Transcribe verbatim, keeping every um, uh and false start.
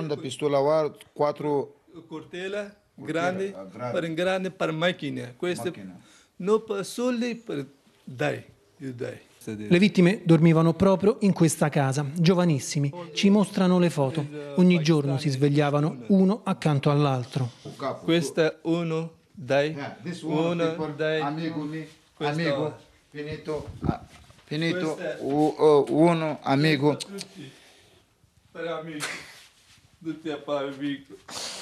grande pistola var, quattro cortella grande, ah, grande. per grande per macchina. Questo macchine. non per soldi, per dai, io dai. Le vittime dormivano proprio in questa casa, giovanissimi. Ci mostrano le foto. Ogni giorno si svegliavano uno accanto all'altro. Questo è uno, dai, Yeah, this one uno, people, dai. amigo, mi, Questo- amigo, finito, ah, finito, Questo è- u- uh, uno, amigo. Tutti, per amici, tutti a fare amico.